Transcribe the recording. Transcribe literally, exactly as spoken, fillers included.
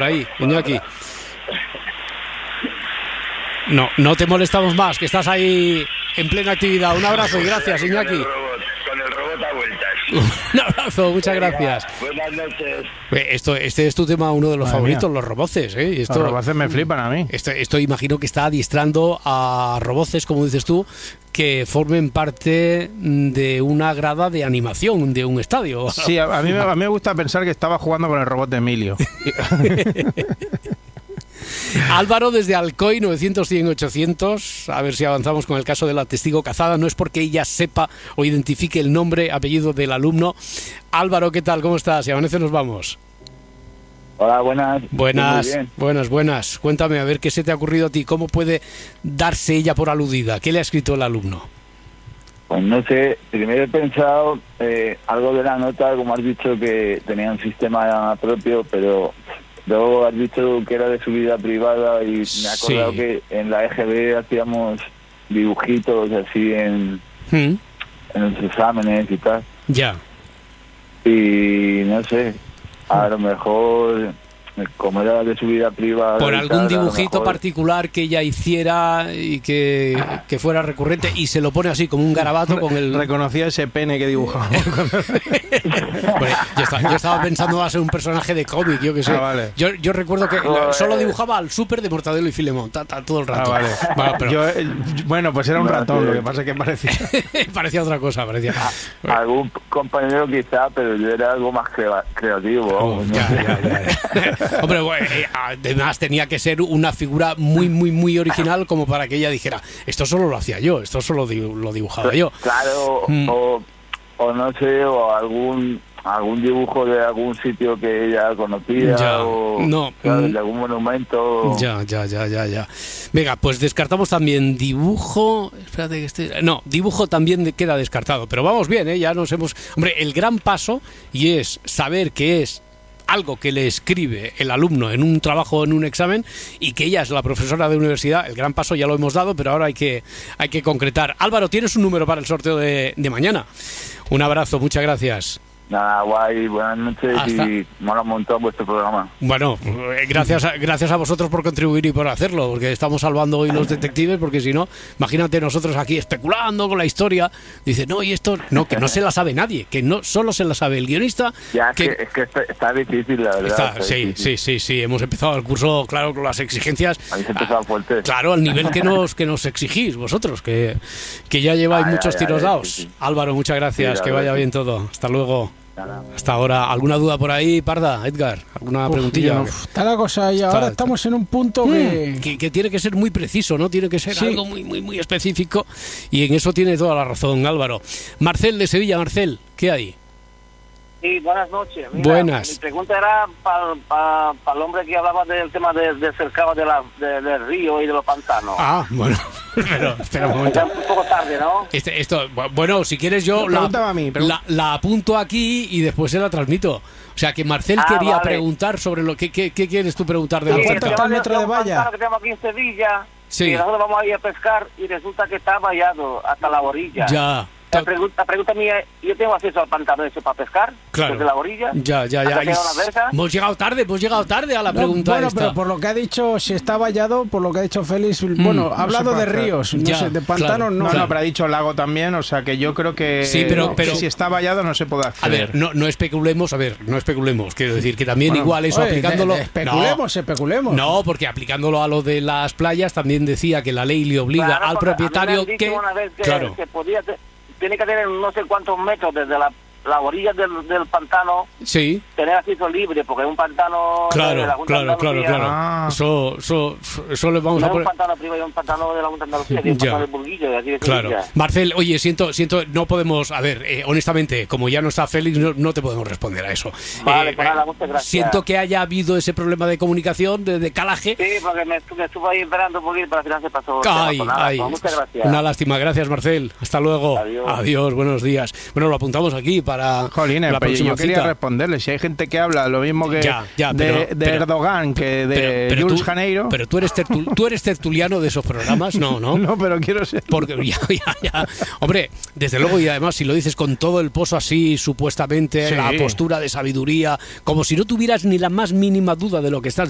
ahí, Iñaki? No, no te molestamos más, que estás ahí en plena actividad. Un abrazo y gracias, Iñaki. Con el robot, con el robot a vueltas. Un abrazo, muchas gracias. Buenas noches. Esto, este es tu tema, uno de los Madre favoritos, mía. los roboces, ¿eh? Esto, Los roboces me flipan a mí. Esto, esto imagino que está adiestrando a roboces, como dices tú, que formen parte de una grada de animación de un estadio. Sí, a, a, mí, me- a mí me gusta pensar que estaba jugando con el robot de Emilio. Álvaro desde Alcoy, novecientos, cien, ochocientos. A ver si avanzamos con el caso de la testigo cazada. No es porque ella sepa o identifique el nombre, apellido del alumno. Álvaro, ¿qué tal? ¿Cómo estás? Y amanece, nos vamos. Hola, buenas. Buenas, Muy bien. buenas, buenas. Cuéntame, a ver qué se te ha ocurrido a ti. ¿Cómo puede darse ella por aludida? ¿Qué le ha escrito el alumno? Pues no sé, primero he pensado eh, algo de la nota, como has dicho, que tenía un sistema propio, pero luego has dicho que era de su vida privada y me he acordado Sí. que en la E G B hacíamos dibujitos así en, ¿Mm? en los exámenes y tal. Ya. Y no sé, a lo mejor, como era de su vida privada... Por y algún tal, a lo dibujito mejor- particular que ella hiciera y que, que fuera recurrente y se lo pone así como un garabato con el... Reconocía ese pene que dibujaba. Bueno, yo, estaba, yo estaba pensando a ser un personaje de cómic, yo que sé. Ah, vale. yo, yo recuerdo que Joder. solo dibujaba al súper de Mortadelo y Filemón, ta, ta, todo el Ah, rato. vale. Bueno, pero Yo, eh, bueno, pues era un No, ratón, sí. lo que pasa es que parecía... parecía otra cosa, parecía... Algún compañero quizá, pero yo era algo más crea- creativo. Oh, vamos, ¿no? ya, ya, ya, ya. Hombre, bueno, eh, además tenía que ser una figura muy, muy, muy original como para que ella dijera, esto solo lo hacía yo, esto solo di- lo dibujaba yo. Claro, Mm. o, o no sé, o algún algún dibujo de algún sitio que ella conocía, Ya, o no, claro, mm. de algún monumento. Ya, ya, ya, ya, ya. Venga, pues descartamos también dibujo. Espérate que esté. No, dibujo también de- queda descartado. Pero vamos bien, ¿eh? Ya nos hemos. Hombre, el gran paso y es saber que es algo que le escribe el alumno en un trabajo o en un examen y que ella es la profesora de universidad. El gran paso ya lo hemos dado, pero ahora hay que, hay que concretar. Álvaro, tienes un número para el sorteo de, de mañana. Un abrazo, muchas gracias. Nada, guay, buenas noches Hasta- y mola un montón vuestro programa. Bueno, eh, gracias a, gracias a vosotros por contribuir y por hacerlo, porque estamos salvando hoy los detectives, porque si no, imagínate nosotros aquí especulando con la historia, dice, no, y esto, no, que no se la sabe nadie, que no solo se la sabe el guionista, Ya, es que... que, es que está, está difícil, la verdad. está- está sí, difícil. sí, sí, sí, hemos empezado el curso, claro, con las exigencias. Habéis empezado ah, fuerte. Claro, al nivel que nos que nos exigís vosotros, que, que ya lleváis Ah, ya, muchos ya, tiros ya, dados. sí, sí. Álvaro, muchas gracias, Sí, la que verdad, vaya sí. bien todo. Hasta luego. Nada. Hasta ahora, ¿alguna duda por ahí, Parda, Edgar? ¿Alguna Uf, preguntilla? yo, uf, está la cosa y ahora Está- estamos en un punto que... que, que tiene que ser muy preciso, ¿no? Tiene que ser Sí. algo muy, muy, muy específico y en eso tiene toda la razón, Álvaro. Marcel de Sevilla, Marcel, ¿qué hay? Sí, buenas noches. Mira, Buenas. Mi pregunta era para pa, pa el hombre que hablaba del tema de, de cercado de la, de- del río y de los pantanos. Ah, bueno, pero espera un momento. Ya un poco tarde, ¿no? Este, esto, bu- bueno, si quieres yo la, Pregúntame a mí, pregun- la, la apunto aquí y después se la transmito. O sea, que Marcel Ah, quería vale. preguntar sobre lo que ¿qué, qué quieres tú preguntar de ¿A la cuánto cerca? está el de- metro de un valla? pantano que tenemos aquí en Sevilla. Sí. Y nosotros vamos a ir a pescar y resulta que está vallado hasta la orilla. Ya. La pregunta, la pregunta mía es, ¿yo tengo acceso al pantano ese para pescar? Claro. Desde la orilla. Ya, ya, ya. ¿Hasta que haga una verja? Hemos llegado tarde, hemos llegado tarde a la No, pregunta bueno, esta. pero por lo que ha dicho, si está vallado, por lo que ha dicho Félix, bueno, ha hablado puede de hacer. ríos, no Ya, sé, de pantanos claro. no. No, Claro. no, pero ha dicho lago también, o sea que yo creo que, Sí, pero- que pero- si está vallado no se puede A acceder. ver, no, no especulemos, a ver, no especulemos. Quiero decir que también Bueno, igual eso Oye, aplicándolo. de- de especulemos, especulemos. No, porque aplicándolo a lo de las playas también decía que la ley le obliga Claro, al porque a mí propietario me han dicho que. una vez que, Claro. que podía te- tiene que tener no sé cuántos metros desde la, la orilla del, del pantano, Sí, tener acceso libre, porque es un pantano claro, de la Junta de claro, claro, Andalucía. claro. Ah. Eso, eso, eso le vamos No a es un poner. pantano privado, es un pantano de la Junta de Andalucía, es un Ya. pantano de Burguillo, de aquí de Claro. Sevilla. Marcel, oye, siento, siento, no podemos, a ver, eh, honestamente, como ya no está Félix, no, no te podemos responder a eso. Vale, Eh, pues nada, muchas gracias. Siento que haya habido ese problema de comunicación, de, de calaje. Sí, porque me, estuve- estuve ahí esperando un poquito, pero al final se pasó. Ay, Pues nada, ay. pues muchas gracias. Una lástima, gracias Marcel. Hasta luego. Adiós. Adiós, buenos días. Bueno, lo apuntamos aquí para Jolines, la pero próxima yo quería cita. responderle. Si hay gente que habla lo mismo que Ya, ya, de, pero- de pero- Erdogan que de Pero- pero Jules tú, Janeiro. Pero tú eres, tertul- tú eres tertuliano de esos programas, no, ¿no? No, pero quiero ser. Porque ya, ya, ya. Hombre, desde luego, y además si lo dices con todo el pozo así, supuestamente, Sí. la postura de sabiduría, como si no tuvieras ni la más mínima duda de lo que estás